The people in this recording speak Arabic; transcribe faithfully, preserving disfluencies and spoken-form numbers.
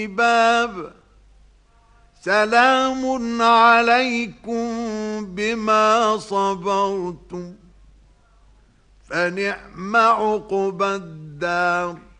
باب سلام عليكم بما صبرتم فنعم عقبى الدار.